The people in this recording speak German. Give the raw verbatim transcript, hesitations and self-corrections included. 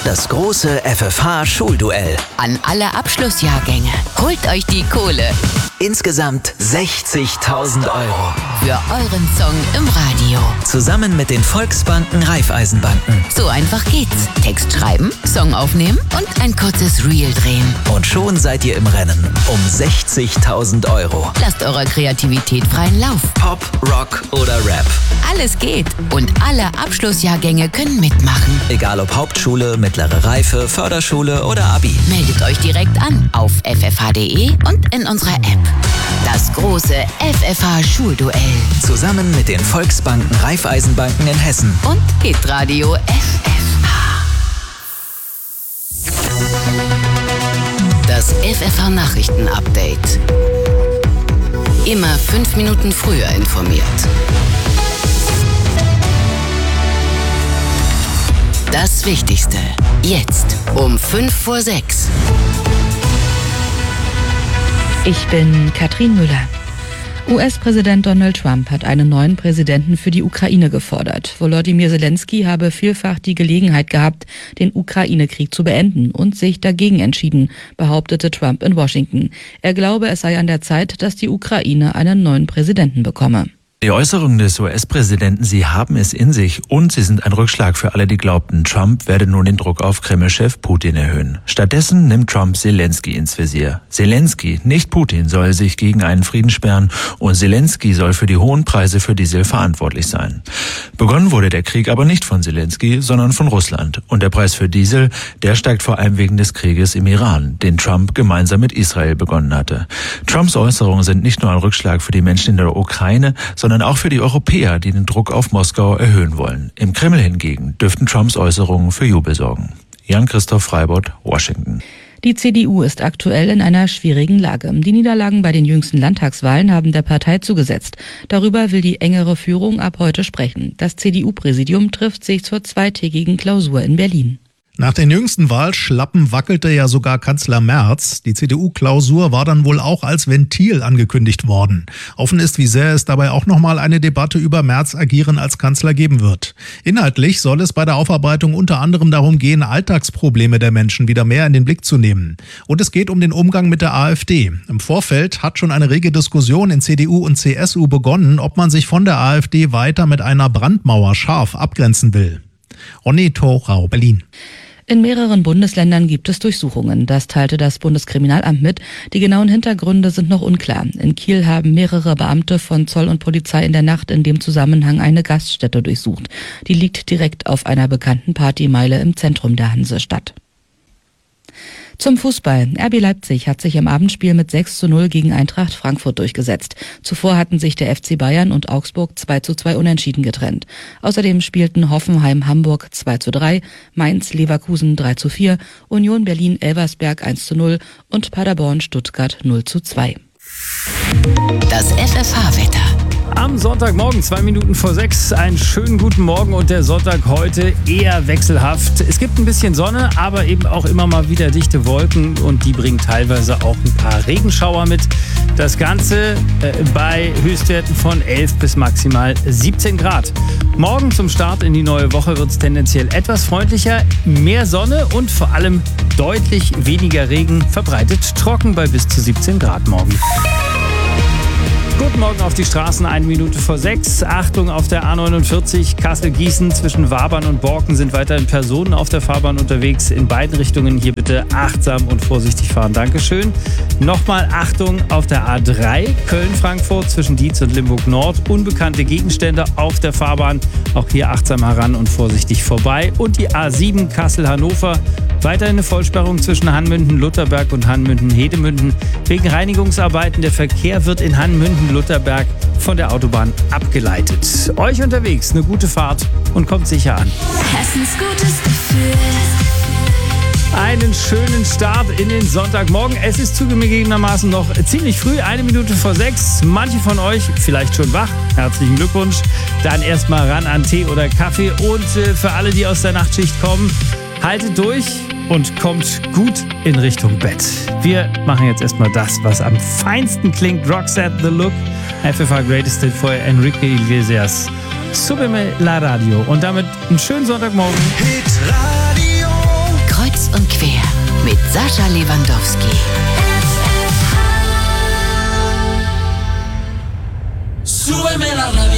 Das große F F H-Schulduell. An alle Abschlussjahrgänge. Holt euch die Kohle. Insgesamt sechzigtausend Euro. Für euren Song im Radio. Zusammen mit den Volksbanken Raiffeisenbanken. So einfach geht's. Text schreiben, Song aufnehmen und ein kurzes Reel drehen. Und schon seid ihr im Rennen um sechzigtausend Euro. Lasst eurer Kreativität freien Lauf. Pop, Rock oder Rap. Alles geht. Und alle Abschlussjahrgänge können mitmachen. Egal ob Hauptschule, mittlere Reife, Förderschule oder Abi. Meldet euch direkt an auf f f h punkt d e und in unserer App. Das große F F H-Schulduell. Zusammen mit den Volksbanken Raiffeisenbanken in Hessen. Und Hitradio F F H. Das F F H-Nachrichten-Update. Immer fünf Minuten früher informiert. Das Wichtigste. Jetzt um fünf vor sechs. Ich bin Katrin Müller. U S-Präsident Donald Trump hat einen neuen Präsidenten für die Ukraine gefordert. Volodymyr Zelensky habe vielfach die Gelegenheit gehabt, den Ukraine-Krieg zu beenden und sich dagegen entschieden, behauptete Trump in Washington. Er glaube, es sei an der Zeit, dass die Ukraine einen neuen Präsidenten bekomme. Die Äußerungen des U S-Präsidenten, sie haben es in sich und sie sind ein Rückschlag für alle, die glaubten, Trump werde nun den Druck auf Kreml-Chef Putin erhöhen. Stattdessen nimmt Trump Zelensky ins Visier. Zelensky, nicht Putin, soll sich gegen einen Frieden sperren und Zelensky soll für die hohen Preise für Diesel verantwortlich sein. Begonnen wurde der Krieg aber nicht von Zelensky, sondern von Russland. Und der Preis für Diesel, der steigt vor allem wegen des Krieges im Iran, den Trump gemeinsam mit Israel begonnen hatte. Trumps Äußerungen sind nicht nur ein Rückschlag für die Menschen in der Ukraine, sondern sondern auch für die Europäer, die den Druck auf Moskau erhöhen wollen. Im Kreml hingegen dürften Trumps Äußerungen für Jubel sorgen. Jan-Christoph Freibott, Washington. Die C D U ist aktuell in einer schwierigen Lage. Die Niederlagen bei den jüngsten Landtagswahlen haben der Partei zugesetzt. Darüber will die engere Führung ab heute sprechen. Das C D U-Präsidium trifft sich zur zweitägigen Klausur in Berlin. Nach den jüngsten Wahlschlappen wackelte ja sogar Kanzler Merz. Die C D U-Klausur war dann wohl auch als Ventil angekündigt worden. Offen ist, wie sehr es dabei auch nochmal eine Debatte über Merz' Agieren als Kanzler geben wird. Inhaltlich soll es bei der Aufarbeitung unter anderem darum gehen, Alltagsprobleme der Menschen wieder mehr in den Blick zu nehmen. Und es geht um den Umgang mit der AfD. Im Vorfeld hat schon eine rege Diskussion in C D U und C S U begonnen, ob man sich von der AfD weiter mit einer Brandmauer scharf abgrenzen will. Ronny Thorau, Berlin. In mehreren Bundesländern gibt es Durchsuchungen. Das teilte das Bundeskriminalamt mit. Die genauen Hintergründe sind noch unklar. In Kiel haben mehrere Beamte von Zoll und Polizei in der Nacht in dem Zusammenhang eine Gaststätte durchsucht. Die liegt direkt auf einer bekannten Partymeile im Zentrum der Hansestadt. Zum Fußball. R B Leipzig hat sich im Abendspiel mit sechs zu null gegen Eintracht Frankfurt durchgesetzt. Zuvor hatten sich der F C Bayern und Augsburg zwei zu zwei unentschieden getrennt. Außerdem spielten Hoffenheim Hamburg zwei zu drei, Mainz Leverkusen drei zu vier, Union Berlin Elversberg eins zu null und Paderborn Stuttgart null zu zwei. Das F F H-Wetter. Am Sonntagmorgen, zwei Minuten vor sechs, einen schönen guten Morgen und der Sonntag heute eher wechselhaft. Es gibt ein bisschen Sonne, aber eben auch immer mal wieder dichte Wolken und die bringen teilweise auch ein paar Regenschauer mit. Das Ganze äh, bei Höchstwerten von elf bis maximal siebzehn Grad. Morgen zum Start in die neue Woche wird es tendenziell etwas freundlicher, mehr Sonne und vor allem deutlich weniger Regen, verbreitet trocken bei bis zu siebzehn Grad morgen. Guten Morgen auf die Straßen, eine Minute vor sechs. Achtung auf der A neunundvierzig Kassel-Gießen zwischen Wabern und Borken sind weiterhin Personen auf der Fahrbahn unterwegs. In beiden Richtungen hier bitte achtsam und vorsichtig fahren. Dankeschön. Nochmal Achtung auf der A drei Köln-Frankfurt zwischen Dietz und Limburg-Nord. Unbekannte Gegenstände auf der Fahrbahn. Auch hier achtsam heran und vorsichtig vorbei. Und die A sieben Kassel-Hannover. Weiterhin eine Vollsperrung zwischen Hanmünden-Lutherberg und Hanmünden-Hedemünden. Wegen Reinigungsarbeiten der Verkehr wird in Hanmünden-Lutherberg von der Autobahn abgeleitet. Euch unterwegs eine gute Fahrt und kommt sicher an. Hessens gutes Gefühl. Einen schönen Start in den Sonntagmorgen. Es ist zugegebenermaßen noch ziemlich früh, eine Minute vor sechs. Manche von euch vielleicht schon wach. Herzlichen Glückwunsch. Dann erstmal ran an Tee oder Kaffee. Und äh, für alle, die aus der Nachtschicht kommen, haltet durch und kommt gut in Richtung Bett. Wir machen jetzt erstmal das, was am feinsten klingt. Roxette The Look. F F H Greatest Hit for Enrique Iglesias. Súbeme la Radio. Und damit einen schönen Sonntagmorgen. Hit Radio. Kreuz und quer mit Sascha Lewandowski. Súbeme la radio.